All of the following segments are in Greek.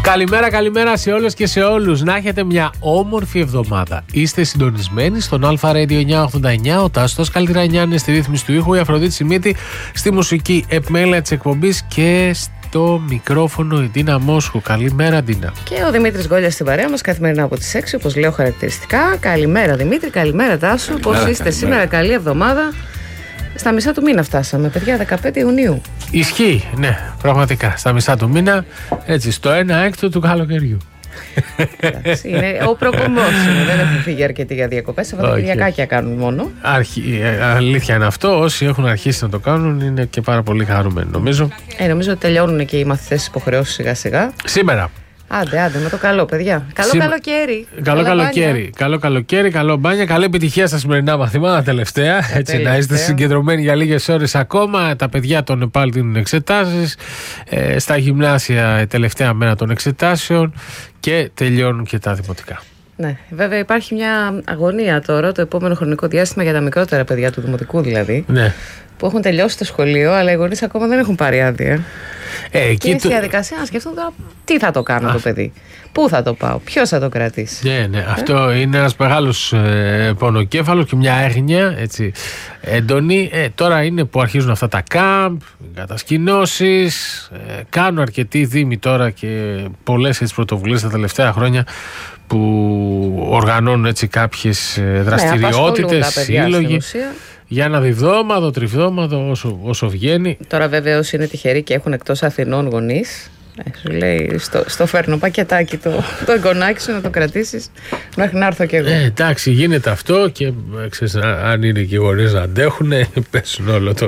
Καλημέρα σε όλες και σε όλους. Να έχετε μια όμορφη εβδομάδα. Είστε συντονισμένοι στον Αλφα Radio 989. Ο Τάστος Καλτηρανιάν στη ρύθμιση του ήχου, η Αφροδίτη Σιμίτη στη μουσική επιμέλεια της εκπομπής και στο μικρόφωνο η Ντίνα Μόσχου. Καλημέρα, Ντίνα. Και ο Δημήτρης Γκόλιας στην παρέα μας καθημερινά από τις 6, όπως λέω χαρακτηριστικά. Καλημέρα, Δημήτρη, καλημέρα, Τάσο. Πώς είστε σήμερα, καλή εβδομάδα. Στα μισά του μήνα φτάσαμε, παιδιά, 15 Ιουνίου. Ισχύει, ναι, πραγματικά. Στα μισά του μήνα, έτσι, στο 1/6 του καλοκαιριού. Εντάξει, είναι ο προκομμός. Δεν έχουν φύγει αρκετοί για διακοπές. Σαββατοκυριακάκια κάνουν μόνο. Αλήθεια είναι αυτό. Όσοι έχουν αρχίσει να το κάνουν είναι και πάρα πολύ χαρούμενοι, νομίζω. Νομίζω ότι τελειώνουν και οι μαθητές υποχρεώσεις σιγά-σιγά. Σήμερα. Άντε, με το καλό, παιδιά. Καλοκαίρι. Καλό καλοκαίρι, καλό μπάνια. Καλή επιτυχία στα σημερινά μαθήματα τελευταία. Έτσι, να είστε συγκεντρωμένοι για λίγες ώρες ακόμα. Τα παιδιά των ΕΠΑΛ δίνουν εξετάσεις. Στα γυμνάσια η τελευταία μέρα των εξετάσεων. Και τελειώνουν και τα δημοτικά. Ναι, βέβαια υπάρχει μια αγωνία τώρα, το επόμενο χρονικό διάστημα, για τα μικρότερα παιδιά του δημοτικού δηλαδή. Ναι. Που έχουν τελειώσει το σχολείο, αλλά οι γονείς ακόμα δεν έχουν πάρει άδεια. Και είναι στη διαδικασία να σκεφτούν τώρα τι θα το κάνω το παιδί, πού θα το πάω, ποιος θα το κρατήσει. Ναι, αυτό είναι ένας μεγάλος πονοκέφαλος και μια έγνοια έτσι, έντονη. Τώρα είναι που αρχίζουν αυτά τα κάμπ, κατασκηνώσεις, κάνουν αρκετοί δήμοι τώρα και πολλές πρωτοβουλίες τα τελευταία χρόνια που οργανώνουν έτσι κάποιες δραστηριότητες, σύλλογοι. Για ένα διβδόματο, τριβδόματο, όσο βγαίνει. Τώρα, βέβαια, όσοι είναι τυχεροί και έχουν εκτός Αθηνών γονείς, σου λέει στο φέρνω πακετάκι το εγγονάκι σου να το κρατήσεις μέχρι να έρθω κι εγώ. Εντάξει, γίνεται αυτό και ξέρεις, αν είναι και οι γονείς να αντέχουν, πέσουν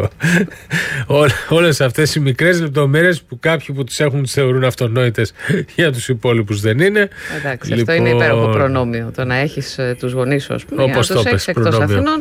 όλες αυτές οι μικρές λεπτομέρειες που κάποιοι που τις έχουν τις θεωρούν αυτονόητες, για τους υπόλοιπους δεν είναι. Εντάξει, αυτό είναι υπέροχο προνόμιο, το να έχεις τους γονείς σου, ας πούμε, όπως να τους έχεις εκτός Αθηνών.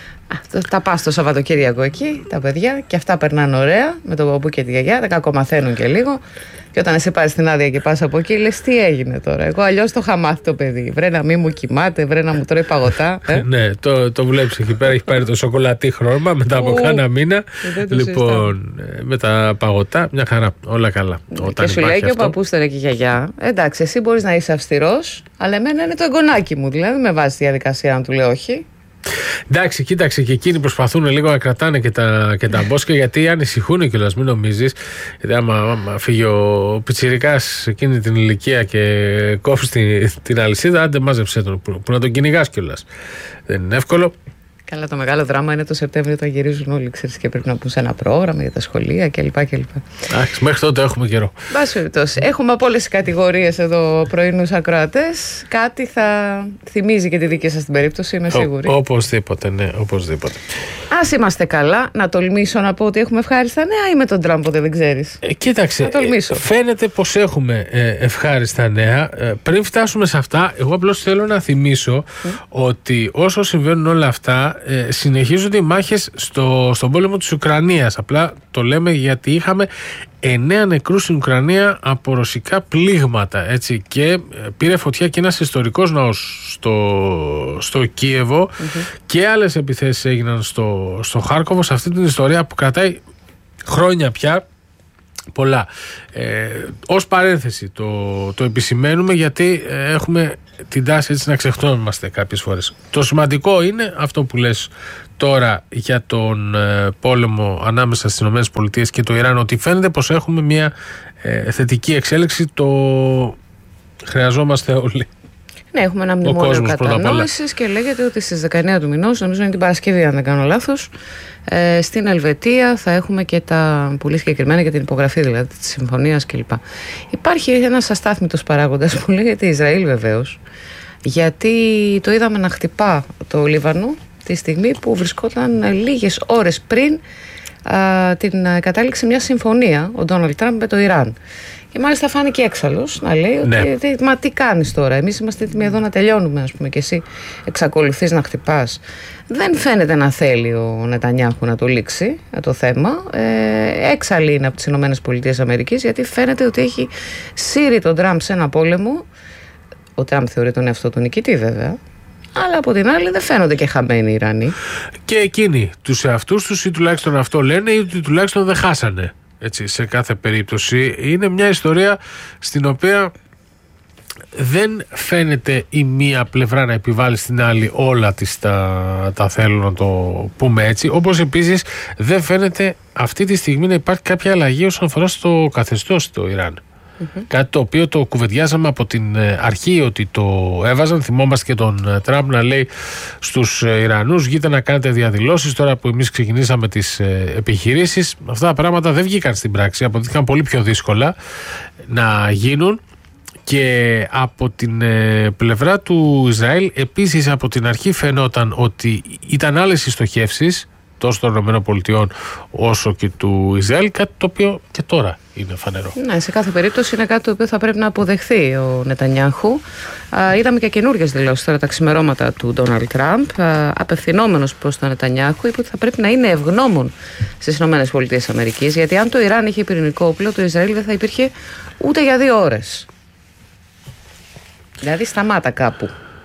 Τα πας το Σαββατοκύριακο εκεί, τα παιδιά, και αυτά περνάνε ωραία με τον παππού και τη γιαγιά, τα κακομαθαίνουν και λίγο. Και όταν εσύ πάρεις την άδεια και πας από εκεί, λες τι έγινε τώρα. Εγώ αλλιώς το είχα μάθει το παιδί. Βρε να μην μου κοιμάται, βρε να μου τρώει παγωτά. Ναι, το βλέπεις εκεί πέρα, έχει πάρει το σοκολατί χρώμα μετά από κάνα μήνα. Λοιπόν, με τα παγωτά, μια χαρά, όλα καλά. Και σου λέει και ο παππούς τώρα και η γιαγιά, εντάξει, εσύ μπορείς να είσαι αυστηρός, αλλά εμένα είναι το εγγονάκι μου. Δηλαδή, με βάζει τη διαδικασία να του λέω όχι. Εντάξει, κοίταξε, και εκείνοι προσπαθούν λίγο να κρατάνε και τα μπόσκα, γιατί ανησυχούν κιόλας, μην νομίζεις. Γιατί άμα φύγει ο πιτσιρικάς εκείνη την ηλικία και κόφει την αλυσίδα, άντε μάζεψε τον, που να τον κυνηγάς κιόλας. Δεν είναι εύκολο. Καλά, το μεγάλο δράμα είναι το Σεπτέμβριο όταν γυρίζουν όλοι, ξέρεις, και πρέπει να πούν σε ένα πρόγραμμα για τα σχολεία κλπ. Εντάξει, μέχρι τότε έχουμε καιρό. Μπας περιπτώσει. Έχουμε από όλες τις κατηγορίες εδώ πρωινούς ακροατές. Κάτι θα θυμίζει και τη δική σας την περίπτωση, είμαι σίγουρη. Οπωσδήποτε, ναι, οπωσδήποτε. Ας είμαστε καλά. Να τολμήσω να πω ότι έχουμε ευχάριστα νέα, ή με τον Τραμπ ποτέ δεν ξέρεις? Κοίταξε, φαίνεται πως έχουμε ευχάριστα νέα. Πριν φτάσουμε σε αυτά, εγώ απλώς θέλω να θυμίσω ότι όσο συμβαίνουν όλα αυτά, συνεχίζονται οι μάχες στον πόλεμο της Ουκρανίας. Απλά το λέμε γιατί είχαμε 9 νεκρούς στην Ουκρανία από ρωσικά πλήγματα, έτσι, και πήρε φωτιά και ένας ιστορικός ναός στο Κίεβο και άλλες επιθέσεις έγιναν στο Χάρκοβο, σε αυτή την ιστορία που κρατάει χρόνια πια. Πολλά. Ως παρένθεση το επισημαίνουμε, γιατί έχουμε την τάση έτσι να ξεχνόμαστε κάποιες φορές. Το σημαντικό είναι αυτό που λες τώρα για τον πόλεμο ανάμεσα στις ΗΠΑ και το Ιράν, ότι φαίνεται πως έχουμε μια θετική εξέλιξη. Το χρειαζόμαστε όλοι. Ναι, έχουμε ένα μνημόνιο κατανόησης και λέγεται ότι στις 19 του μηνός, νομίζω είναι την Παρασκευή αν δεν κάνω λάθος, στην Ελβετία θα έχουμε και τα πολύ συγκεκριμένα για την υπογραφή δηλαδή της συμφωνίας κλπ. Υπάρχει ένας αστάθμητος παράγοντας που λέγεται Ισραήλ βεβαίως, γιατί το είδαμε να χτυπά το Λίβανο τη στιγμή που βρισκόταν λίγες ώρες πριν την κατάληξη μια συμφωνία ο Ντόναλντ Τραμπ με το Ιράν. Και μάλιστα φάνηκε έξαλλος να λέει ότι μα τι κάνεις τώρα, εμείς είμαστε έτοιμοι εδώ να τελειώνουμε, ας πούμε, και εσύ εξακολουθείς να χτυπάς. Δεν φαίνεται να θέλει ο Νετανιάχου να το λήξει το θέμα. Έξαλλη είναι από τις ΗΠΑ, γιατί φαίνεται ότι έχει σύρει τον Τραμπ σε ένα πόλεμο. Ο Τραμπ θεωρεί τον εαυτό του νικητή βέβαια, αλλά από την άλλη δεν φαίνονται και χαμένοι οι Ιρανοί. Και εκείνοι τους εαυτούς τους, ή τουλάχιστον αυτό λένε, ή τουλάχιστον δεν χάσανε. έτσι, σε κάθε περίπτωση. Είναι μια ιστορία στην οποία δεν φαίνεται η μία πλευρά να επιβάλλει στην άλλη όλα της τα θέλω, να το πούμε έτσι, όπως επίσης δεν φαίνεται αυτή τη στιγμή να υπάρχει κάποια αλλαγή όσον αφορά στο καθεστώς στο Ιράν. Κάτι το οποίο το κουβεντιάζαμε από την αρχή ότι το έβαζαν. Θυμόμαστε και τον Τραμπ να λέει στους Ιρανούς: βγείτε να κάνετε διαδηλώσεις. Τώρα που εμείς ξεκινήσαμε τις επιχειρήσεις, αυτά τα πράγματα δεν βγήκαν στην πράξη, αποδείχθηκαν πολύ πιο δύσκολα να γίνουν. Και από την πλευρά του Ισραήλ επίσης από την αρχή φαινόταν ότι ήταν άλλες οι στοχεύσεις τόσο των ΗΠΑ όσο και του Ισραήλ, κάτι το οποίο και τώρα είναι φανερό. Ναι, σε κάθε περίπτωση είναι κάτι το οποίο θα πρέπει να αποδεχθεί ο Νετανιάχου. Είδαμε και καινούργιες δηλώσεις τώρα τα ξημερώματα του Ντόναλντ Τραμπ. Απευθυνόμενος προς τον Νετανιάχου, είπε ότι θα πρέπει να είναι ευγνώμων στις ΗΠΑ, γιατί αν το Ιράν είχε πυρηνικό όπλο, το Ισραήλ δεν θα υπήρχε ούτε για 2 ώρες. Δηλαδή σταμάτα κάπου.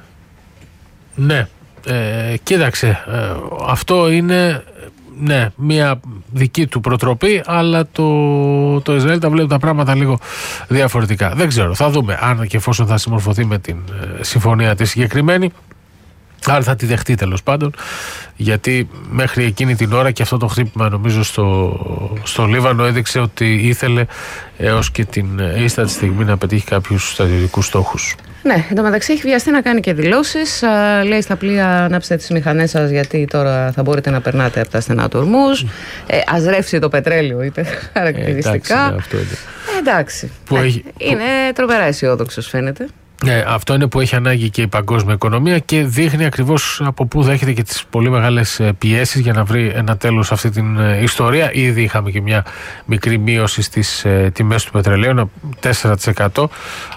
Ναι, κοίταξε, αυτό είναι μια δική του προτροπή, αλλά το Ισραήλ τα βλέπει τα πράγματα λίγο διαφορετικά. Δεν ξέρω, θα δούμε αν και εφόσον θα συμμορφωθεί με την συμφωνία τη συγκεκριμένη, αν θα τη δεχτεί τέλος πάντων, γιατί μέχρι εκείνη την ώρα και αυτό το χτύπημα νομίζω στο Λίβανο έδειξε ότι ήθελε έως και την ίστατη στιγμή να πετύχει κάποιους στρατιωτικούς στόχους. Ναι, εν τω μεταξύ έχει βιαστεί να κάνει και δηλώσεις. Λέει στα πλοία: ανάψτε τις μηχανές σας, γιατί τώρα θα μπορείτε να περνάτε από τα στενά του Ορμούζ. Ας ρεύσει το πετρέλαιο, είπε χαρακτηριστικά. Εντάξει, αυτό είναι. Εντάξει. Είναι τρομερά αισιόδοξος, φαίνεται. Αυτό είναι που έχει ανάγκη και η παγκόσμια οικονομία και δείχνει ακριβώς από πού δέχεται και τις πολύ μεγάλες πιέσεις για να βρει ένα τέλος σε αυτή την ιστορία. Ήδη είχαμε και μια μικρή μείωση στις τιμές του πετρελαίου, 4%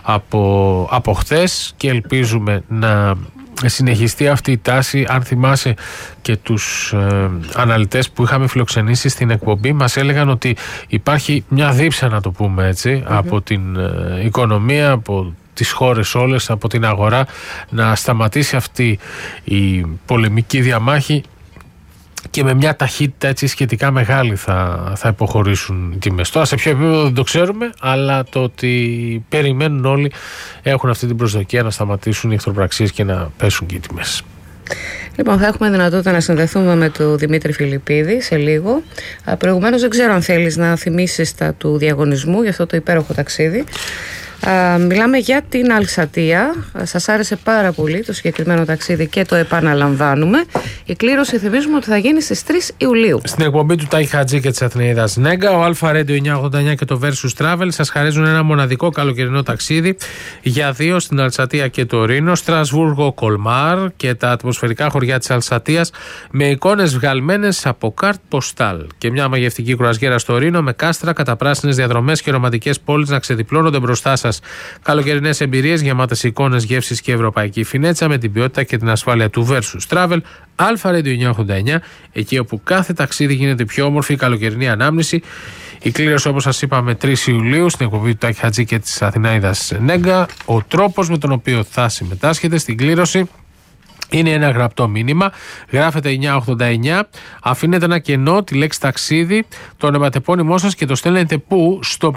από χθες, και ελπίζουμε να συνεχιστεί αυτή η τάση. Αν θυμάσαι και τους αναλυτές που είχαμε φιλοξενήσει στην εκπομπή, μας έλεγαν ότι υπάρχει μια δίψα, να το πούμε έτσι, από την οικονομία, από τις χώρες όλες, από την αγορά, να σταματήσει αυτή η πολεμική διαμάχη, και με μια ταχύτητα έτσι σχετικά μεγάλη θα υποχωρήσουν οι τιμές. Τώρα σε ποιο επίπεδο δεν το ξέρουμε, αλλά το ότι περιμένουν όλοι, έχουν αυτή την προσδοκία να σταματήσουν οι εχθροπραξίες και να πέσουν και οι τιμές. Λοιπόν, θα έχουμε δυνατότητα να συνδεθούμε με τον Δημήτρη Φιλιππίδη σε λίγο. Προηγουμένως, δεν ξέρω αν θέλεις να θυμίσεις τα του διαγωνισμού για αυτό το υπέροχο ταξίδι. Μιλάμε για την Αλσατία. Σας άρεσε πάρα πολύ το συγκεκριμένο ταξίδι και το επαναλαμβάνουμε. Η κλήρωση θυμίζουμε ότι θα γίνει στις 3 Ιουλίου. Στην εκπομπή του Τάκη Χατζή και της Αθηναίδας Νέγκα, ο Αλφα Radio 989 και το Versus Travel σας χαρίζουν ένα μοναδικό καλοκαιρινό ταξίδι για 2 στην Αλσατία και το Ρήνο, Στρασβούργο, Κολμάρ και τα ατμοσφαιρικά χωριά της Αλσατίας, με εικόνες βγαλμένες από καρτ ποστάλ, και μια μαγευτική κρουαζιέρα στο Ρήνο με κάστρα, καταπράσινες διαδρομές και ρομαντικές πόλεις να ξεδιπλώνονται μπροστά σας. Καλοκαιρινές εμπειρίες γεμάτες εικόνες, γεύσεις και ευρωπαϊκή φινέτσα, με την ποιότητα και την ασφάλεια του Versus Travel. Αλφα Radio 989, εκεί όπου κάθε ταξίδι γίνεται πιο όμορφη, η καλοκαιρινή ανάμνηση. Η κλήρωση, όπως σας είπαμε, 3 Ιουλίου στην εκπομπή του Τάκη Χατζή και της Αθηναίδας Νέγκα. Ο τρόπος με τον οποίο θα συμμετάσχετε στην κλήρωση είναι ένα γραπτό μήνυμα. Γράφετε 989, αφήνετε ένα κενό, τη λέξη ταξίδι, το ονοματεπώνυμό σας και το στέλνετε πού? Στο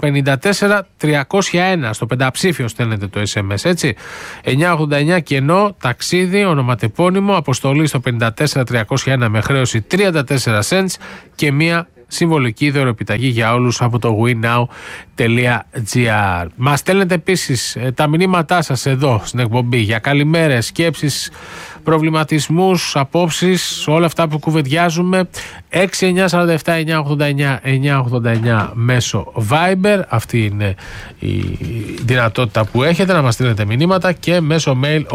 54301, στο πενταψήφιο στέλνετε το SMS, έτσι. 989 κενό, ταξίδι, ονοματεπώνυμο, αποστολή στο 54301 με χρέωση 34 cents και μία συμβολική δωρεοεπιταγή για όλους από το winow.gr. Μας στέλνετε επίσης τα μηνύματά σας εδώ στην εκπομπή για καλημέρες, σκέψεις, προβληματισμούς, απόψεις, όλα αυτά που κουβεντιάζουμε. 6947-989-989 μέσω Viber. Αυτή είναι η δυνατότητα που έχετε να μας στείλετε μηνύματα, και μέσω mail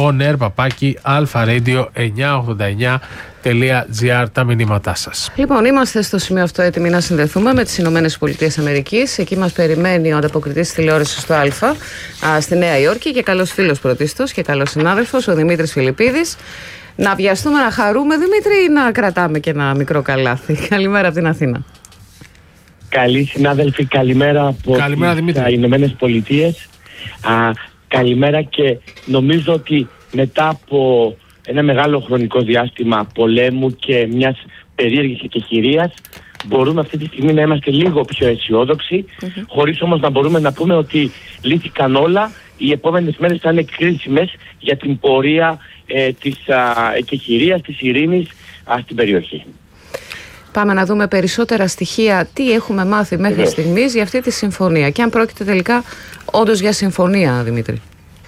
onair@alpharadio989.gr τα μηνύματά σας. Λοιπόν, είμαστε στο σημείο αυτό έτοιμοι να συνδεθούμε με τις Ηνωμένες Πολιτείες Αμερικής. Εκεί μας περιμένει ο ανταποκριτής τηλεόρασης στο Αλφα στη Νέα Υόρκη και καλός φίλος πρωτίστως και καλός συνάδελφος, ο Δημήτρης Φιλιππίδης. Να βιαστούμε, να χαρούμε, Δημήτρη, ή να κρατάμε και ένα μικρό καλάθι? Καλημέρα από την Αθήνα. Καλή συνάδελφοι, καλημέρα από τις Ηνωμένες Πολιτείες. Καλημέρα, και νομίζω ότι μετά από ένα μεγάλο χρονικό διάστημα πολέμου και μιας περίεργης εκεχηρίας, μπορούμε αυτή τη στιγμή να είμαστε λίγο πιο αισιόδοξοι, χωρίς όμως να μπορούμε να πούμε ότι λύθηκαν όλα. Οι επόμενες μέρες θα είναι κρίσιμες για την πορεία της εκεχηρίας, της ειρήνης στην περιοχή. Πάμε να δούμε περισσότερα στοιχεία, τι έχουμε μάθει μέχρι στιγμής για αυτή τη συμφωνία και αν πρόκειται τελικά όντως για συμφωνία, Δημήτρη.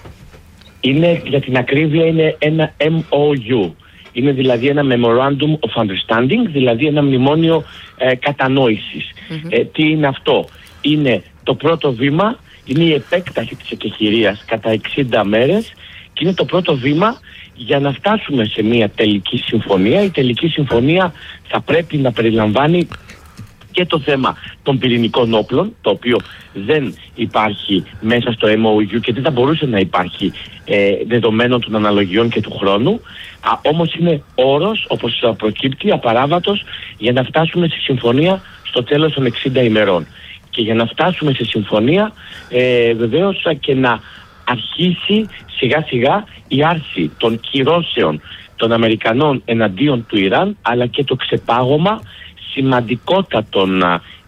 Είναι, για την ακρίβεια, είναι ένα MOU. Είναι δηλαδή ένα Memorandum of Understanding, δηλαδή ένα μνημόνιο κατανόησης. Τι είναι αυτό? Είναι το πρώτο βήμα, είναι η επέκταση της εκεχηρίας κατά 60 μέρες και είναι το πρώτο βήμα για να φτάσουμε σε μια τελική συμφωνία. Η τελική συμφωνία θα πρέπει να περιλαμβάνει και το θέμα των πυρηνικών όπλων, το οποίο δεν υπάρχει μέσα στο MOU και δεν θα μπορούσε να υπάρχει δεδομένων των αναλογιών και του χρόνου. Όμως είναι όρος, όπως προκύπτει, απαράβατος για να φτάσουμε στη συμφωνία στο τέλος των 60 ημερών. Και για να φτάσουμε σε συμφωνία βεβαίως και να αρχίσει σιγά σιγά η άρση των κυρώσεων των Αμερικανών εναντίον του Ιράν, αλλά και το ξεπάγωμα σημαντικότατων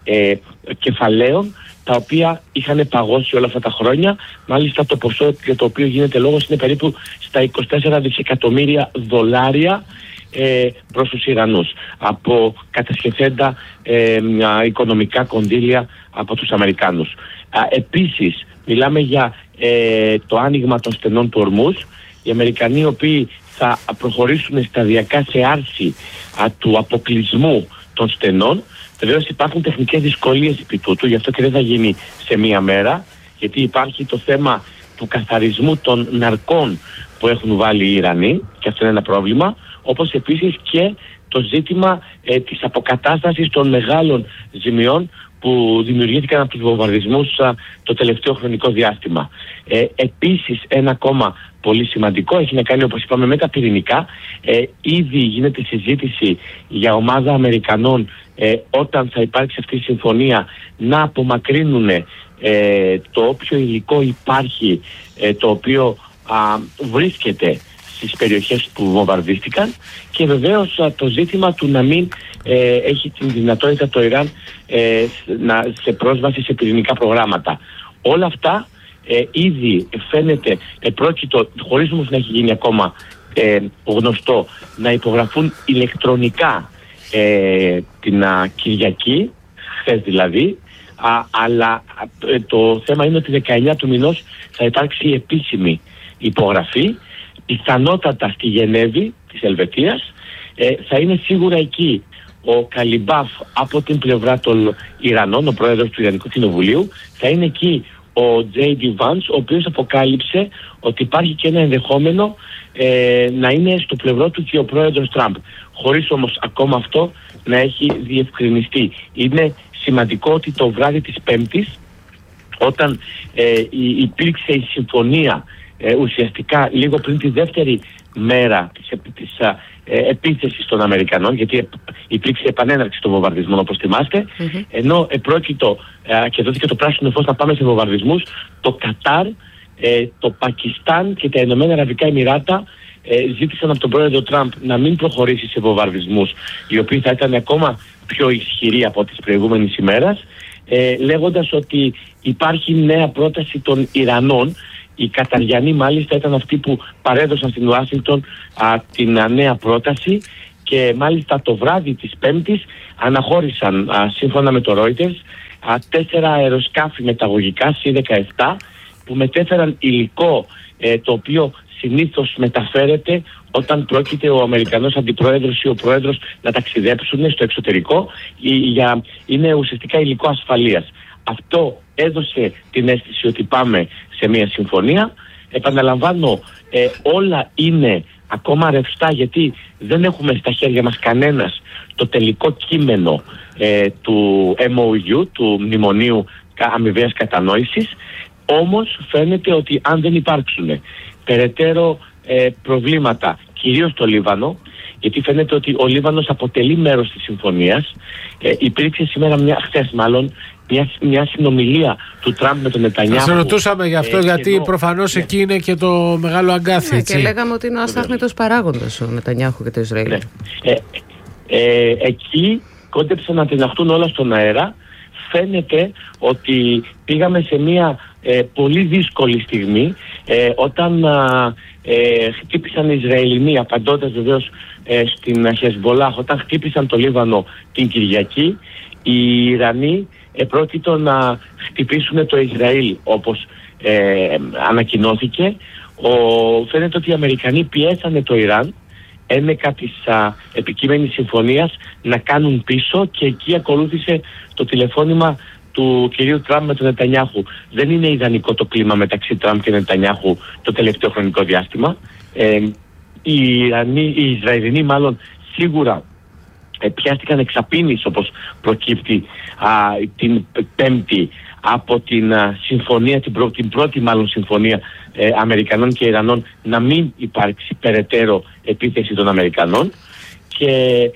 κεφαλαίων τα οποία είχαν παγώσει όλα αυτά τα χρόνια. Μάλιστα το ποσό για το οποίο γίνεται λόγος είναι περίπου στα 24 δισεκατομμύρια δολάρια προς τους Ιρανούς από κατασχεθέντα οικονομικά κονδύλια από τους Αμερικάνους. Επίσης μιλάμε για το άνοιγμα των στενών του Ορμούζ. Οι Αμερικανοί οι οποίοι θα προχωρήσουν σταδιακά σε άρση του αποκλεισμού των στενών. Βεβαίως υπάρχουν τεχνικές δυσκολίες επί τούτου, γι' αυτό και δεν θα γίνει σε μία μέρα, γιατί υπάρχει το θέμα του καθαρισμού των ναρκών που έχουν βάλει οι Ιρανοί και αυτό είναι ένα πρόβλημα, όπως επίσης και το ζήτημα της αποκατάστασης των μεγάλων ζημιών που δημιουργήθηκαν από τους βομβαρδισμούς το τελευταίο χρονικό διάστημα. Επίσης ένα ακόμα πολύ σημαντικό έχει να κάνει, όπως είπαμε, με τα πυρηνικά. Ήδη γίνεται συζήτηση για ομάδα Αμερικανών όταν θα υπάρξει αυτή η συμφωνία να απομακρύνουν το όποιο υλικό υπάρχει το οποίο βρίσκεται στις περιοχές που βομβαρδίστηκαν και βεβαίως το ζήτημα του να μην έχει την δυνατότητα το Ιράν σε πρόσβαση σε πυρηνικά προγράμματα. Όλα αυτά ήδη φαίνεται πρόκειτο, χωρίς όμως να έχει γίνει ακόμα γνωστό, να υπογραφούν ηλεκτρονικά την Κυριακή, χθες δηλαδή, αλλά το θέμα είναι ότι 19 του μηνός θα υπάρξει επίσημη υπογραφή, πιθανότατα στη Γενέβη της Ελβετίας. Θα είναι σίγουρα εκεί ο Καλιμπάφ από την πλευρά των Ιρανών, ο πρόεδρος του Ιρανικού Κοινοβουλίου. Θα είναι εκεί ο J.D. Vance, ο οποίος αποκάλυψε ότι υπάρχει και ένα ενδεχόμενο να είναι στο πλευρό του και ο πρόεδρος Τραμπ, χωρίς όμως ακόμα αυτό να έχει διευκρινιστεί. Είναι σημαντικό ότι το βράδυ της Πέμπτης, όταν υπήρξε η συμφωνία ουσιαστικά λίγο πριν τη δεύτερη μέρα της επίθεσης των Αμερικανών, γιατί υπήρξε επανέναρξη των βομβαρδισμών όπως θυμάστε, ενώ επρόκειτο και δόθηκε το πράσινο φως να πάμε σε βομβαρδισμούς, το Κατάρ, το Πακιστάν και τα Ηνωμένα Αραβικά Εμιράτα ζήτησαν από τον πρόεδρο Τραμπ να μην προχωρήσει σε βομβαρδισμούς οι οποίοι θα ήταν ακόμα πιο ισχυροί από τις προηγούμενες ημέρες, λέγοντας ότι υπάρχει νέα πρόταση των Ιρανών. Οι Καταριανοί μάλιστα ήταν αυτοί που παρέδωσαν στην Ουάσιγκτον την νέα πρόταση και μάλιστα το βράδυ της Πέμπτης αναχώρησαν σύμφωνα με το Reuters 4 αεροσκάφη μεταγωγικά C-17 που μετέφεραν υλικό το οποίο συνήθως μεταφέρεται όταν πρόκειται ο Αμερικανός Αντιπρόεδρος ή ο Πρόεδρος να ταξιδέψουν στο εξωτερικό. Είναι ουσιαστικά υλικό ασφαλείας. Αυτό έδωσε την αίσθηση ότι πάμε σε μια συμφωνία. Επαναλαμβάνω, όλα είναι ακόμα ρευστά γιατί δεν έχουμε στα χέρια μας κανένας το τελικό κείμενο του MOU, του Μνημονίου Αμοιβαίας Κατανόησης. Όμως φαίνεται ότι αν δεν υπάρξουν περαιτέρω προβλήματα, κυρίως στο Λίβανο, γιατί φαίνεται ότι ο Λίβανος αποτελεί μέρος της συμφωνίας. Υπήρξε σήμερα, χθες μάλλον, μια συνομιλία του Τραμπ με τον Νετανιάχου. Θα ρωτούσαμε γι' αυτό, γιατί προφανώς εκεί είναι και το μεγάλο αγκάθι. Και λέγαμε ότι είναι ο αστάθμητος παράγοντας ο Νετανιάχου και το Ισραήλ. Εκεί κόντεψαν να τειναχτούν όλα στον αέρα. Φαίνεται ότι πήγαμε σε μια πολύ δύσκολη στιγμή όταν χτύπησαν οι Ισραηλινοί, απαντώντας βεβαίως στην Χεσμπολάχ, όταν χτύπησαν το Λίβανο την Κυριακή, οι Ιρανοί επρόκειτο να χτυπήσουν το Ισραήλ, όπως ανακοινώθηκε. Φαίνεται ότι οι Αμερικανοί πιέσανε το Ιράν ένεκα της επικείμενης συμφωνίας να κάνουν πίσω, και εκεί ακολούθησε το τηλεφώνημα του κυρίου Τραμπ με τον Νετανιάχου. Δεν είναι ιδανικό το κλίμα μεταξύ Τραμπ και Νετανιάχου το τελευταίο χρονικό διάστημα. Οι Ισραηλινοί μάλλον σίγουρα πιάστηκαν εξαπίνης, όπως προκύπτει την Πέμπτη από την συμφωνία, την πρώτη μάλλον συμφωνία Αμερικανών και Ιρανών, να μην υπάρξει περαιτέρω επίθεση των Αμερικανών, και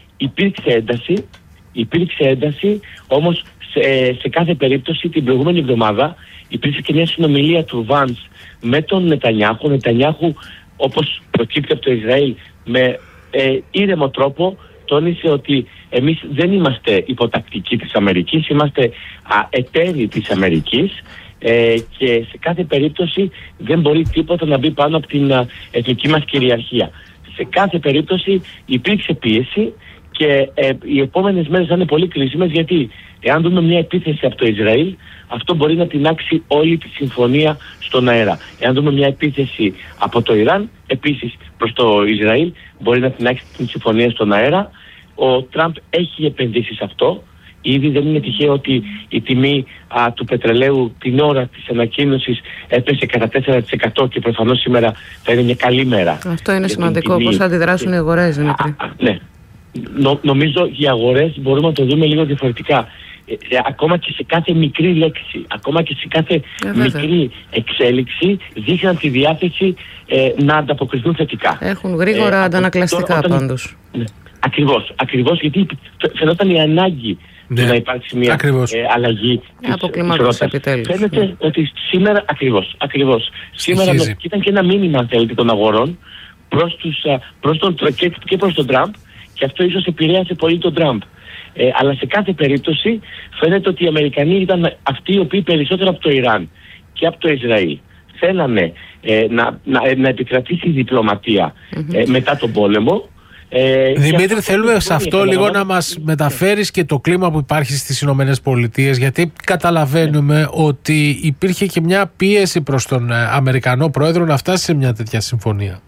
υπήρξε ένταση, όμως σε κάθε περίπτωση την προηγούμενη εβδομάδα υπήρξε και μια συνομιλία του Βάνς με τον Νετανιάχου. Ο Νετανιάχου, όπως προκύπτει από το Ισραήλ, με ήρεμο τρόπο τόνισε ότι εμείς δεν είμαστε υποτακτικοί της Αμερικής, είμαστε εταίροι της Αμερικής, και σε κάθε περίπτωση δεν μπορεί τίποτα να μπει πάνω από την εθνική μας κυριαρχία. Σε κάθε περίπτωση υπήρξε πίεση, και οι επόμενες μέρες θα είναι πολύ κρίσιμες, γιατί εάν δούμε μια επίθεση από το Ισραήλ, αυτό μπορεί να τινάξει όλη τη συμφωνία στον αέρα. Εάν δούμε μια επίθεση από το Ιράν, επίσης προς το Ισραήλ, μπορεί να τινάξει την συμφωνία στον αέρα. Ο Τραμπ έχει επενδύσει σε αυτό. Ήδη δεν είναι τυχαίο ότι η τιμή του πετρελαίου την ώρα της ανακοίνωσης έπεσε κατά 4%, και προφανώς σήμερα θα είναι μια καλή μέρα. Αυτό είναι σημαντικό, πώς θα αντιδράσουν οι αγορές, Δημήτρη. Ναι. Νομίζω οι αγορές μπορούμε να το δούμε λίγο διαφορετικά. Ακόμα και σε κάθε μικρή λέξη, ακόμα και σε κάθε μικρή εξέλιξη, δείχναν τη διάθεση να ανταποκριθούν θετικά. Έχουν γρήγορα αντανακλαστικά πάντως. Ναι. Ακριβώς, γιατί φαινόταν η ανάγκη του να υπάρξει μια αλλαγή αποκλιμάκωση επιτέλους. Φαίνεται ότι σήμερα ακριβώς. Σήμερα ήταν και ένα μήνυμα, αν θέλετε, των αγορών προς τον Τραμπ, και αυτό ίσως επηρέασε πολύ τον Τραμπ. Αλλά σε κάθε περίπτωση φαίνεται ότι οι Αμερικανοί ήταν αυτοί οι οποίοι περισσότερο από το Ιράν και από το Ισραήλ θέλανε να επικρατήσει η διπλωματία μετά τον πόλεμο. Δημήτρη, θέλουμε σε αυτό λίγο να μας μεταφέρεις και το κλίμα που υπάρχει στις Ηνωμένες Πολιτείες, γιατί καταλαβαίνουμε ότι υπήρχε και μια πίεση προς τον Αμερικανό πρόεδρο να φτάσει σε μια τέτοια συμφωνία.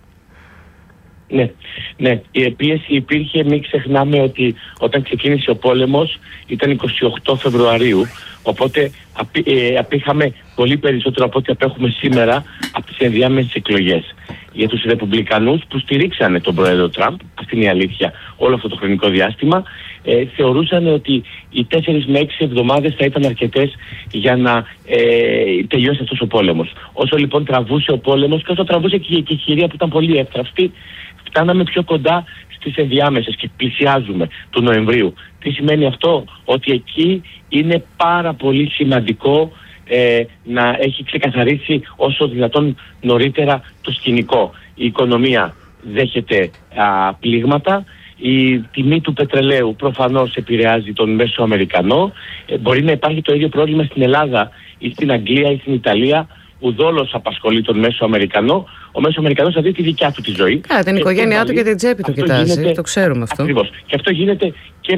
Ναι, η πίεση υπήρχε. Μην ξεχνάμε ότι όταν ξεκίνησε ο πόλεμος ήταν 28 Φεβρουαρίου, οπότε απήχαμε πολύ περισσότερο από ό,τι απέχουμε σήμερα από τις ενδιάμεσες εκλογές. Για τους Ρεπουμπλικανούς που στηρίξανε τον πρόεδρο Τραμπ, αυτή είναι η αλήθεια, όλο αυτό το χρονικό διάστημα, θεωρούσαν ότι οι 4 με 6 εβδομάδες θα ήταν αρκετές για να τελειώσει αυτός ο πόλεμος. Όσο λοιπόν τραβούσε ο πόλεμος, και όσο τραβούσε και η εκεχηρία που ήταν πολύ εύθραυστη, φτάναμε πιο κοντά στις ενδιάμεσες και πλησιάζουμε του Νοεμβρίου. Τι σημαίνει αυτό? Ότι εκεί είναι πάρα πολύ σημαντικό να έχει ξεκαθαρίσει όσο δυνατόν νωρίτερα το σκηνικό. Η οικονομία δέχεται πλήγματα, η τιμή του πετρελαίου προφανώς επηρεάζει τον μέσο Αμερικανό, μπορεί να υπάρχει το ίδιο πρόβλημα στην Ελλάδα ή στην Αγγλία ή στην Ιταλία. Ουδόλως απασχολεί τον μέσο Αμερικανό. Ο μέσο Αμερικανός θα δει τη δικιά του τη ζωή. Την οικογένειά του και την τσέπη του κοιτάζει. Γίνεται, το ξέρουμε αυτό. Ακριβώς. Και αυτό γίνεται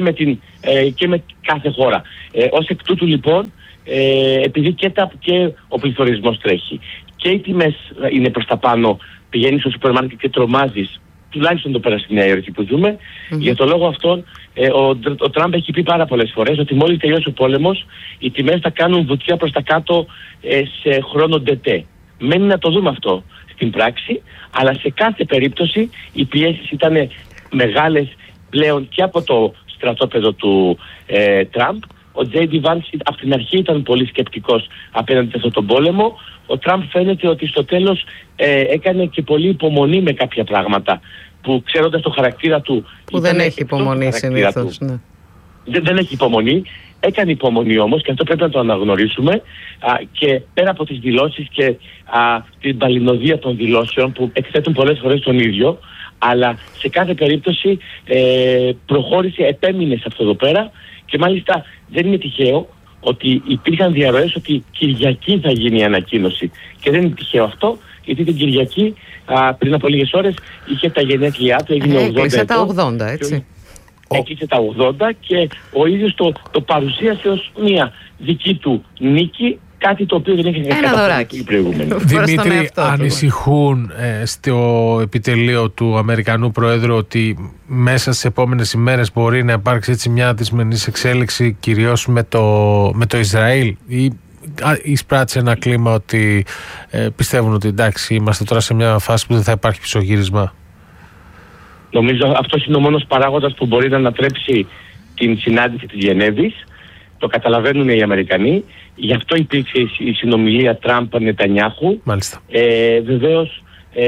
και με κάθε χώρα. Ως εκ τούτου λοιπόν, επειδή και ο πληθωρισμός τρέχει και οι τιμές είναι προς τα πάνω, πηγαίνεις στο σούπερ μάρκετ και τρομάζεις, τουλάχιστον το πέρα στη Νέα Υόρκη που ζούμε. Για τον λόγο αυτόν, ο Τραμπ έχει πει πάρα πολλές φορές ότι μόλις τελειώσει ο πόλεμος, οι τιμές θα κάνουν βουτιά προς τα κάτω σε χρόνο ντετέ. Μένει να το δούμε αυτό στην πράξη, αλλά σε κάθε περίπτωση οι πιέσεις ήταν μεγάλες πλέον και από το στρατόπεδο του Τραμπ. Ο J.D. Vance από την αρχή ήταν πολύ σκεπτικός απέναντι σε αυτόν τον πόλεμο. Ο Τραμπ φαίνεται ότι στο τέλος έκανε και πολύ υπομονή με κάποια πράγματα που, ξέροντας το χαρακτήρα του... Που δεν έχει υπομονή συνήθως. Ναι. Δεν έχει υπομονή. Έκανε υπομονή όμως, και αυτό πρέπει να το αναγνωρίσουμε, και πέρα από τις δηλώσεις και την παλινοδία των δηλώσεων που εκθέτουν πολλές φορές τον ίδιο, αλλά σε κάθε περίπτωση προχώρησε, επέμεινε σε αυτό εδώ πέρα Και μάλιστα δεν είναι τυχαίο ότι υπήρχαν διαρροές ότι Κυριακή θα γίνει η ανακοίνωση. Και δεν είναι τυχαίο αυτό, γιατί την Κυριακή πριν από λίγες ώρες είχε τα γενέθλιά του, έγινε 80. Έκλεισε τα 80, έτσι. Έκλεισε τα 80 και ο ίδιος το παρουσίασε ως μια δική του νίκη, κάτι το οποίο δεν είχε κάνει η προηγούμενη. Δημήτρη, ανησυχούν στο επιτελείο του Αμερικανού Προέδρου ότι μέσα στις επόμενες ημέρες μπορεί να υπάρξει έτσι μια δυσμενής εξέλιξη, κυρίως με το Ισραήλ, ή εισπράττει ένα κλίμα ότι πιστεύουν ότι εντάξει, είμαστε τώρα σε μια φάση που δεν θα υπάρχει πισωγύρισμα? Νομίζω αυτός είναι ο μόνος παράγοντας που μπορεί να ανατρέψει την συνάντηση της Γενέβης. Το καταλαβαίνουν οι Αμερικανοί. Γι' αυτό υπήρξε η συνομιλία Τραμπ-Νετανιάχου. Βεβαίως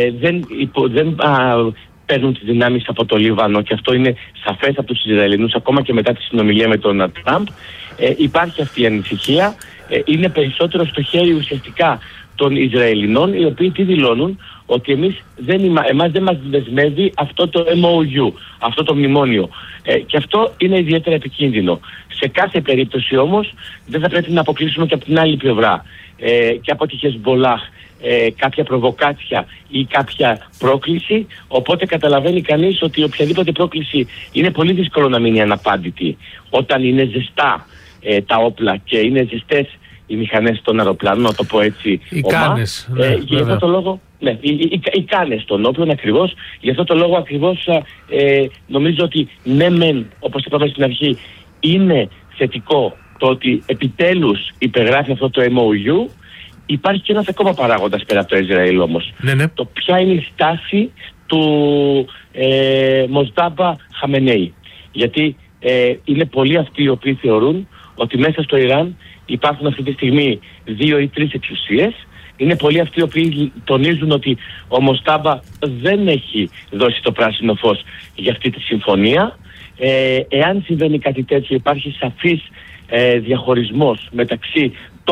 δεν παίρνουν τις δυνάμεις από το Λίβανο, και αυτό είναι σαφές από τους Ισραηλινούς ακόμα και μετά τη συνομιλία με τον Τραμπ. Υπάρχει αυτή η ανησυχία. Είναι περισσότερο στο χέρι ουσιαστικά των Ισραηλινών, οι οποίοι τι δηλώνουν? Ότι εμάς δεν μας δεσμεύει αυτό το MOU, αυτό το μνημόνιο. Και αυτό είναι ιδιαίτερα επικίνδυνο. Σε κάθε περίπτωση όμως δεν θα πρέπει να αποκλείσουμε και από την άλλη πλευρά και από τη Χεσμπολάχ κάποια προβοκάτσια ή κάποια πρόκληση. Οπότε καταλαβαίνει κανείς ότι οποιαδήποτε πρόκληση είναι πολύ δύσκολο να μείνει αναπάντητη όταν είναι ζεστά τα όπλα και είναι ζεστές οι μηχανές των αεροπλάνων, να το πω έτσι. Οι κάνες. Γι' αυτό το λόγο, οι κάνες των όπλων ακριβώς. Γι' αυτό το λόγο ακριβώς νομίζω ότι ναι μεν, όπως είπαμε στην αρχή, είναι θετικό το ότι επιτέλους υπεγράφει αυτό το MOU. Υπάρχει και ένας ακόμα παράγοντας πέρα από το Ισραήλ όμως. Ναι. Το ποια είναι η στάση του Μοζτάμπα Χαμενέη. Γιατί είναι πολλοί αυτοί οι οποίοι θεωρούν ότι μέσα στο Ιράν υπάρχουν αυτή τη στιγμή 2 ή 3 εξουσίες. Είναι πολλοί αυτοί οι οποίοι τονίζουν ότι ο Μοζτάμπα δεν έχει δώσει το πράσινο φως για αυτή τη συμφωνία. Εάν συμβαίνει κάτι τέτοιο, υπάρχει σαφής διαχωρισμός μεταξύ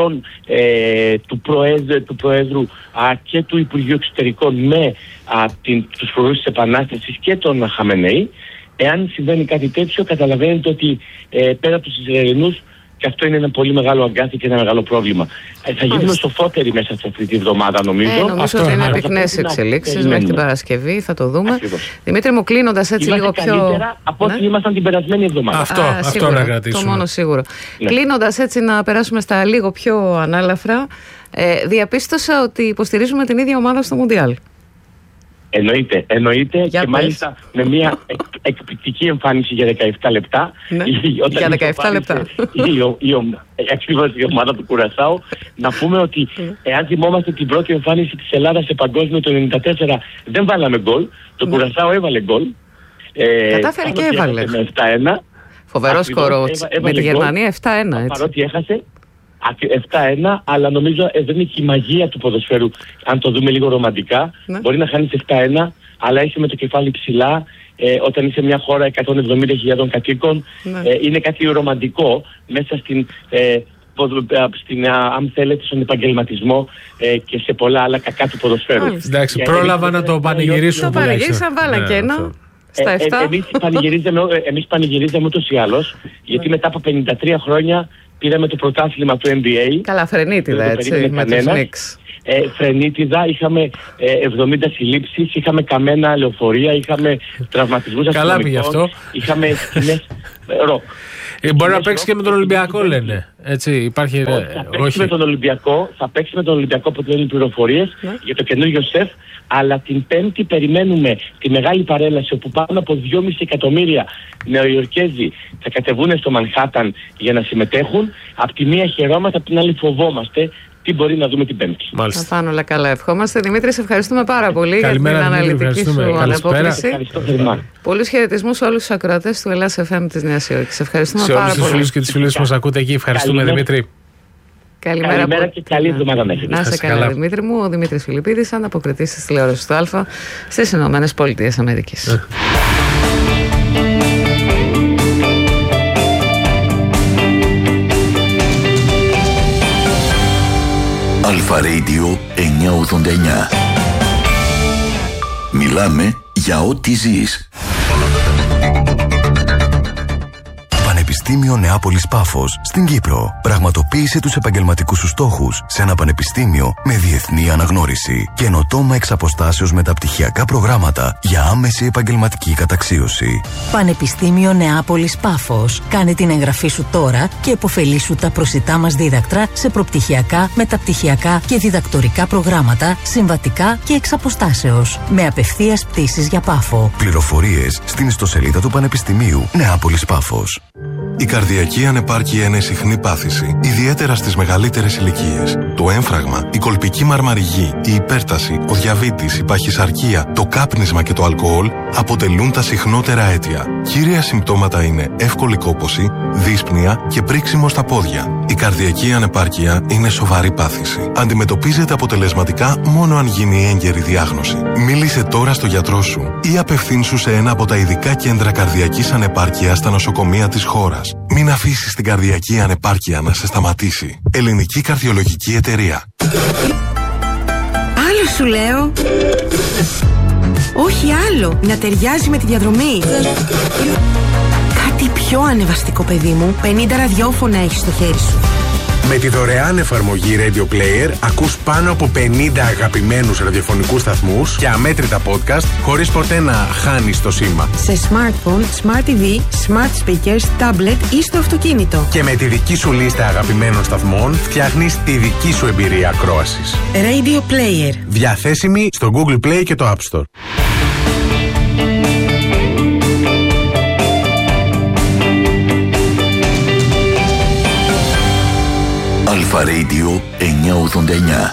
του Προέδρου και του Υπουργείου Εξωτερικών με τους φορούς της Επανάστασης και τον Χαμενέη. Εάν συμβαίνει κάτι τέτοιο, καταλαβαίνετε ότι πέρα από τους Ισραηλινούς, και αυτό είναι ένα πολύ μεγάλο αγκάθι και ένα μεγάλο πρόβλημα. Θα γίνουμε σοφότεροι μέσα σε αυτή τη βδομάδα, νομίζω. Νομίζω ότι είναι πυκνές εξελίξεις μέχρι την Παρασκευή, θα το δούμε. Ακριβώς. Δημήτρη μου, κλείνοντας έτσι λίγο πιο. Καλύτερα από ό,τι ήμασταν την περασμένη εβδομάδα. Αυτό να κρατήσουμε. Το μόνο σίγουρο. Ναι. Κλείνοντας έτσι, να περάσουμε στα λίγο πιο ανάλαφρα. Διαπίστωσα ότι υποστηρίζουμε την ίδια ομάδα στο Μουντιάλ. Εννοείται και μάλιστα με μια εκπληκτική εμφάνιση για 17 λεπτά. Ναι, για 17 λεπτά. Ακριβώς η ομάδα του Κουρασάου. Να πούμε ότι εάν θυμόμαστε την πρώτη εμφάνιση της Ελλάδας σε παγκόσμιο το 1994, δεν βάλαμε γκολ. Το Κουρασάου έβαλε γκολ. Κατάφερε και έβαλε. Με 7-1. Φοβερό σκορό. Με τη Γερμανία 7-1. Παρότι έχασε. 7-1, αλλά νομίζω δεν είναι και η μαγεία του ποδοσφαίρου. Αν το δούμε λίγο ρομαντικά, μπορεί να χάνεις 7-1, αλλά είσαι με το κεφάλι ψηλά. Όταν είσαι μια χώρα 170.000 κατοίκων, είναι κάτι ρομαντικό μέσα αν θέλετε, στον επαγγελματισμό και σε πολλά άλλα κακά του ποδοσφαίρου. Εντάξει, πρόλαβα να το πανηγυρίσουν. Το πανηγύρισαν, βάλαν και ένα. Στα 7. Εμείς πανηγυρίζαμε ούτως ή άλλως, γιατί μετά από 53 χρόνια πήραμε το πρωτάθλημα του NBA. Καλά, φρενίτιδα, έτσι, με τους Knicks. Φρενίτιδα, είχαμε 70 συλλήψεις, είχαμε καμένα λεωφορεία, είχαμε τραυματισμούς αστυνομικών. Καλά πήγε αυτό. Είχαμε σκηνές ροκ. Μπορεί να παίξει και με τον Ολυμπιακό, λένε. Έτσι, υπάρχει. Θα παίξει με τον Ολυμπιακό που λένε πληροφορίες για το καινούργιο σεφ. Αλλά την Πέμπτη περιμένουμε τη μεγάλη παρέλαση όπου πάνω από 2,5 εκατομμύρια Νεοϊορκέζοι θα κατεβούν στο Μανχάταν για να συμμετέχουν. Απ' τη μία χαιρόμαστε, απ' την άλλη φοβόμαστε τι μπορεί να δούμε την Πέμπτη. Θα πάνε όλα καλά, ευχόμαστε. Δημήτρη, σε ευχαριστούμε πάρα πολύ για την αναλυτική σου αναπόκριση. Πολλούς χαιρετισμούς σε όλους τους ακροατές του Ελλάς FM της Νέας Υόρκης. Ευχαριστούμε πάρα πολύ. Σε όλους τους φίλους και τις φίλες που μας ακούτε εκεί, ευχαριστούμε, Δημήτρη. Καλημέρα και καλή εβδομάδα μέχρι. Να είσαι καλά, Δημήτρη μου. Ο Δημήτρης Φιλιππίδης, ανταποκριτής της τηλεόρασης του Α στις Ηνωμένες Πολιτείες Αμερικής. Αλφα Radio 989. Μιλάμε για ό,τι ζεις. Πανεπιστήμιο Νεάπολης Πάφος στην Κύπρο. Πραγματοποίησε τους επαγγελματικούς σου στόχους σε ένα πανεπιστήμιο με διεθνή αναγνώριση. Καινοτόμα εξ αποστάσεως μεταπτυχιακά προγράμματα για άμεση επαγγελματική καταξίωση. Πανεπιστήμιο Νεάπολης Πάφος. Κάνε την εγγραφή σου τώρα και επωφελήσου τα προσιτά μας δίδακτρα σε προπτυχιακά, μεταπτυχιακά και διδακτορικά προγράμματα, συμβατικά και εξ αποστάσεως. Με απευθείας πτήσεις για Πάφο. Πληροφορίες στην ιστοσελίδα του Πανεπιστημίου Νεάπολης Πάφος. Η καρδιακή ανεπάρκεια είναι συχνή πάθηση, ιδιαίτερα στις μεγαλύτερες ηλικίες. Το έμφραγμα, η κολπική μαρμαριγή, η υπέρταση, ο διαβήτης, η παχυσαρκία, το κάπνισμα και το αλκοόλ αποτελούν τα συχνότερα αίτια. Κύρια συμπτώματα είναι εύκολη κόπωση, δύσπνοια και πρίξιμο στα πόδια. Η καρδιακή ανεπάρκεια είναι σοβαρή πάθηση. Αντιμετωπίζεται αποτελεσματικά μόνο αν γίνει έγκαιρη διάγνωση. Μίλησε τώρα στο γιατρό σου ή απευθύνσου σε ένα από τα ειδικά κέντρα καρδιακής ανεπάρκειας στα νοσοκομεία της χώρας. Μην αφήσεις την καρδιακή ανεπάρκεια να σε σταματήσει. Ελληνική Καρδιολογική Εταιρεία. Άλλο σου λέω. Όχι άλλο. Να ταιριάζει με τη διαδρομή. Κάτι πιο ανεβαστικό, παιδί μου. 50 ραδιόφωνα έχεις στο χέρι σου. Με τη δωρεάν εφαρμογή Radio Player ακούς πάνω από 50 αγαπημένους ραδιοφωνικούς σταθμούς και αμέτρητα podcast χωρίς ποτέ να χάνεις το σήμα. Σε smartphone, smart TV, smart speakers, tablet ή στο αυτοκίνητο. Και με τη δική σου λίστα αγαπημένων σταθμών φτιάχνεις τη δική σου εμπειρία ακρόασης. Radio Player. Διαθέσιμη στο Google Play και το App Store. Αλφα Radio 989.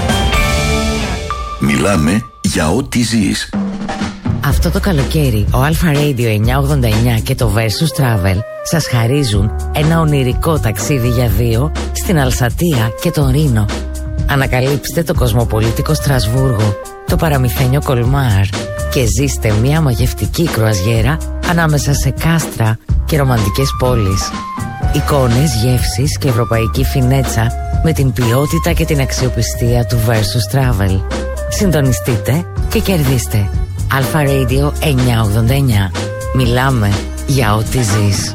Μιλάμε για ό,τι ζεις. Αυτό το καλοκαίρι ο Αλφα Radio 989 και το Versus Travel σας χαρίζουν ένα ονειρικό ταξίδι για δύο στην Αλσατία και τον Ρήνο. Ανακαλύψτε το κοσμοπολίτικο Στρασβούργο, το παραμυθένιο Κολμάρ και ζήστε μια μαγευτική κρουαζιέρα ανάμεσα σε κάστρα και ρομαντικές πόλεις. Εικόνες, γεύσεις και ευρωπαϊκή φινέτσα με την ποιότητα και την αξιοπιστία του Versus Travel. Συντονιστείτε και κερδίστε. Αλφα Radio 989. Μιλάμε για ό,τι ζεις.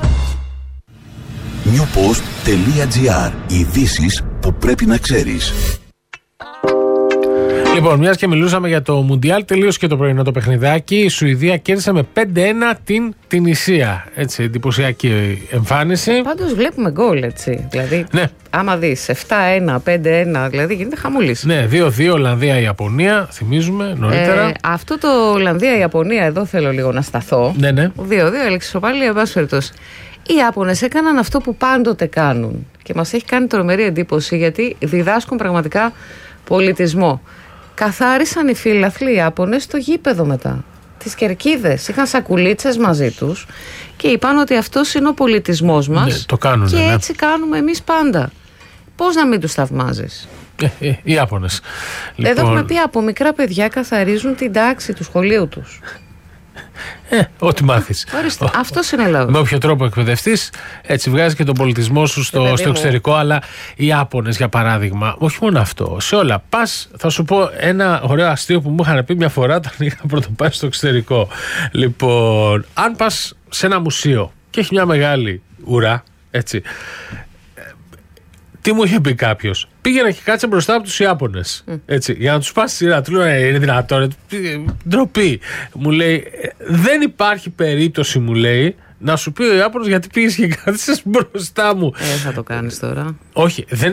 newpost.gr. Ειδήσεις που πρέπει να ξέρεις. Λοιπόν, μιας και μιλούσαμε για το Μουντιάλ, τελείωσε και το πρωινό το παιχνιδάκι. Η Σουηδία κέρδισε με 5-1 την Τινησία. Έτσι, εντυπωσιακή εμφάνιση. Πάντως βλέπουμε γκολ, έτσι. Δηλαδή, ναι. Άμα δεις 7-1, 5-1, δηλαδή γίνεται χαμούλης. Ναι, 2-2 Ολλανδία-Ιαπωνία, θυμίζουμε νωρίτερα. Αυτό το Ολλανδία-Ιαπωνία, εδώ θέλω λίγο να σταθώ. Ναι, ναι. 2-2 έλεξε ισοπαλία, εν πάση περιπτώσει. Οι Ιάπωνες έκαναν αυτό που πάντοτε κάνουν. Και μας έχει κάνει τρομερή εντύπωση, γιατί διδάσκουν πραγματικά πολιτισμό. Καθάρισαν οι φίλαθλοι Ιάπωνες στο γήπεδο μετά. Τις κερκίδες. Είχαν σακουλίτσες μαζί τους και είπαν ότι αυτός είναι ο πολιτισμός μας. Ναι, το κάνουνε, και έτσι κάνουμε εμείς πάντα. Πώς να μην τους θαυμάζεις? Οι Ιάπωνες. Εδώ έχουμε πει από μικρά παιδιά καθαρίζουν την τάξη του σχολείου τους. Ό,τι μάθεις. Αυτός είναι λόγος. Με όποιο τρόπο εκπαιδευτείς, έτσι βγάζει και τον πολιτισμό σου στο εξωτερικό. Αλλά οι Ιάπωνες, για παράδειγμα, όχι μόνο αυτό, σε όλα. Πας, θα σου πω ένα ωραίο αστείο που μου είχαν πει μια φορά όταν είχα πρωτοπάει στο εξωτερικό. Λοιπόν, αν πας σε ένα μουσείο και έχει μια μεγάλη ουρά, έτσι. Τι μου είχε πει κάποιος? Πήγαινα και κάτσε μπροστά από τους Ιάπωνες. Έτσι, για να τους πας σειρά. Του λέω, είναι δυνατόν? Ντροπή. Μου λέει, δεν υπάρχει περίπτωση, μου λέει, να σου πει ο Ιάπωνος γιατί πήγες και κάθισες μπροστά μου. Θα το κάνεις τώρα. Όχι, δεν